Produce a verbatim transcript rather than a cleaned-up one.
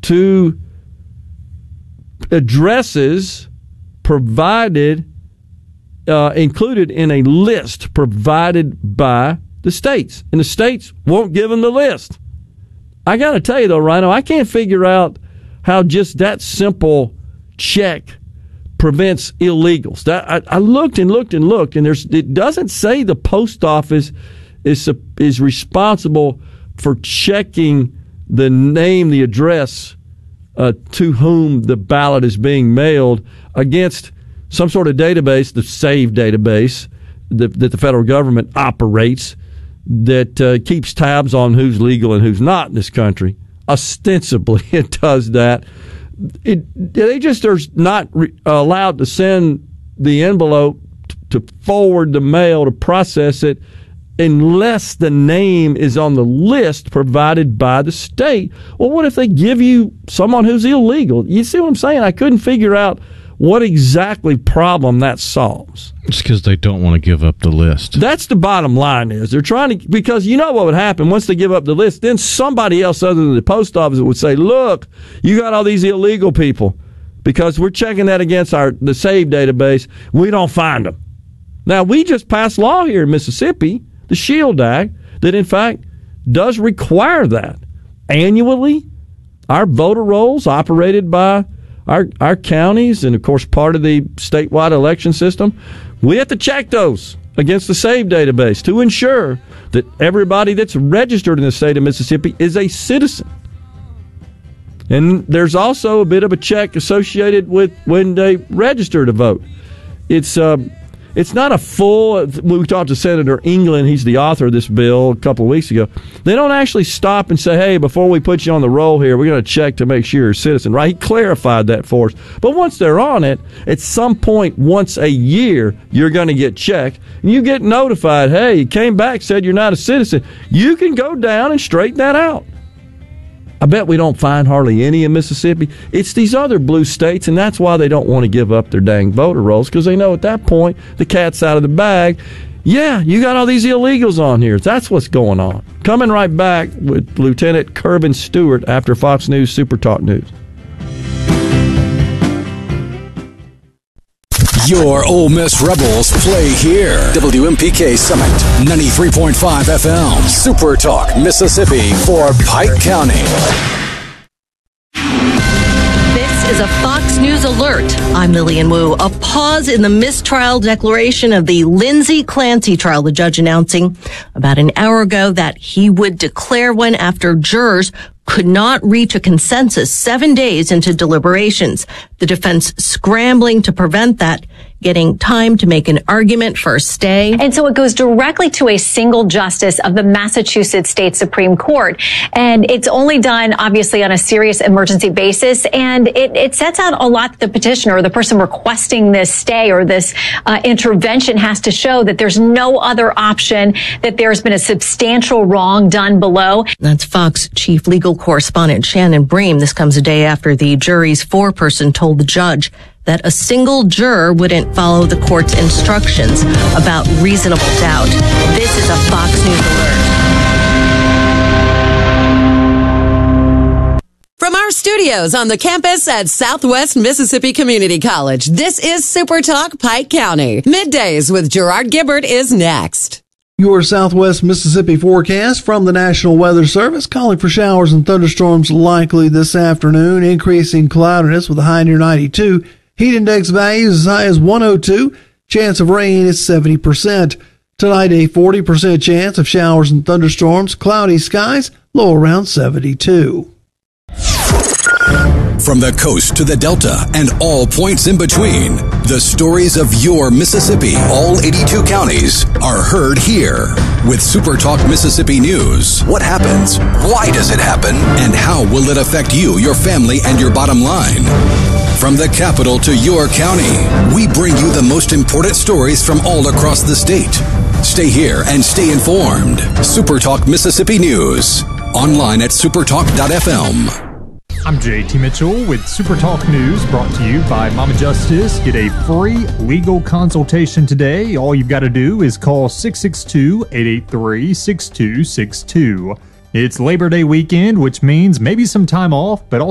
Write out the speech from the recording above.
to addresses provided, uh, included in a list provided by the states. And the states won't give them the list. I got to tell you, though, Rhino, I can't figure out how just that simple check prevents illegals. That I, I looked and looked and looked, and there's it doesn't say the post office is is responsible for checking the name, the address uh, to whom the ballot is being mailed against some sort of database, the SAVE database that, that the federal government operates, that uh, keeps tabs on who's legal and who's not in this country. Ostensibly, it does that. It, they just are not re- allowed to send the envelope t- to forward the mail to process it unless the name is on the list provided by the state. Well, what if they give you someone who's illegal? You see what I'm saying? I couldn't figure out what exactly problem that solves. It's because they don't want to give up the list. That's the bottom line is. They're trying to, because you know what would happen once they give up the list, then somebody else other than the post office would say, look, you got all these illegal people because we're checking that against our the SAVE database. We don't find them. Now, we just passed law here in Mississippi, the SHIELD Act, that in fact does require that. Annually, our voter rolls operated by Our our counties, and of course part of the statewide election system, we have to check those against the SAVE database to ensure that everybody that's registered in the state of Mississippi is a citizen. And there's also a bit of a check associated with when they register to vote. It's uh, it's not a full. We talked to Senator England. He's the author of this bill a couple of weeks ago. They don't actually stop and say, hey, before we put you on the roll here, we're going to check to make sure you're a citizen, right? He clarified that for us. But once they're on it, at some point once a year, you're going to get checked. And you get notified, hey, you came back, said you're not a citizen. You can go down and straighten that out. I bet we don't find hardly any in Mississippi. It's these other blue states, and that's why they don't want to give up their dang voter rolls, because they know at that point the cat's out of the bag. Yeah, you got all these illegals on here. That's what's going on. Coming right back with Lieutenant Kirvin Stewart after Fox News Super Talk News. Your Ole Miss Rebels play here. W M P K Summit, ninety-three point five F M. Super Talk, Mississippi for Pike County. This is a Fox News alert. I'm Lillian Wu. A pause in the mistrial declaration of the Lindsay Clancy trial. The judge announcing about an hour ago that he would declare one after jurors could not reach a consensus seven days into deliberations. The defense scrambling to prevent that, getting time to make an argument for a stay. And so it goes directly to a single justice of the Massachusetts State Supreme Court. And it's only done, obviously, on a serious emergency basis. And it, it sets out a lot that the petitioner or the person requesting this stay or this uh, intervention has to show that there's no other option, that there's been a substantial wrong done below. That's Fox Chief Legal Correspondent Shannon Bream. This comes a day after the jury's foreperson told the judge that a single juror wouldn't follow the court's instructions about reasonable doubt. This is a Fox News alert. From our studios on the campus at Southwest Mississippi Community College, this is Super Talk Pike County. Middays with Gerard Gibbert is next. Your Southwest Mississippi forecast from the National Weather Service, calling for showers and thunderstorms likely this afternoon. Increasing cloudiness with a high near ninety-two. Heat index values as high as one oh two. Chance of rain is seventy percent. Tonight, a forty percent chance of showers and thunderstorms. Cloudy skies, low around seventy-two. From the coast to the Delta and all points in between, the stories of your Mississippi, all eighty-two counties, are heard here. With Super Talk Mississippi News, what happens, why does it happen, and how will it affect you, your family, and your bottom line? From the capital to your county, we bring you the most important stories from all across the state. Stay here and stay informed. Super Talk Mississippi News, online at supertalk dot f m. I'm J T Mitchell with Super Talk News, brought to you by Mama Justice. Get a free legal consultation today. All you've got to do is call six six two, eight eight three, six two six two. It's Labor Day weekend, which means maybe some time off, but also